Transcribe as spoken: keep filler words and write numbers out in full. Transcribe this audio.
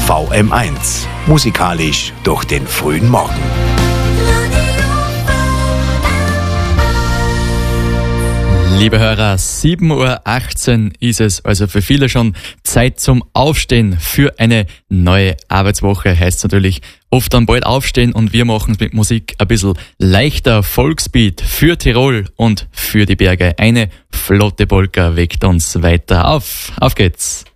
V M eins. Musikalisch durch den frühen Morgen. Liebe Hörer, sieben Uhr achtzehn ist es, also für viele schon Zeit zum Aufstehen für eine neue Arbeitswoche. Heißt natürlich oft dann bald aufstehen und wir machen es mit Musik ein bisschen leichter. Volksbeat für Tirol und für die Berge. Eine flotte Polka weckt uns weiter auf. Auf geht's!